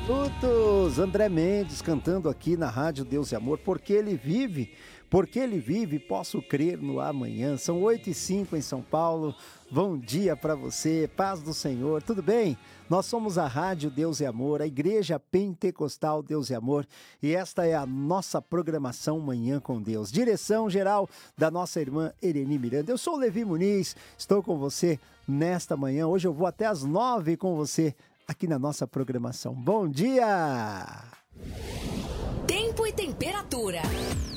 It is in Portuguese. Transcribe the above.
Minutos, André Mendes cantando aqui na Rádio Deus e Amor, porque ele vive, posso crer no amanhã. São 8h05 em São Paulo. Bom dia para você, paz do Senhor, tudo bem? Nós somos a Rádio Deus e Amor, a Igreja Pentecostal Deus e Amor, e esta é a nossa programação Manhã com Deus. Direção geral da nossa irmã Ereni Miranda. Eu sou o Levi Muniz, estou com você nesta manhã. Hoje eu vou até às 9 com você aqui na nossa programação. Bom dia! Tempo e temperatura.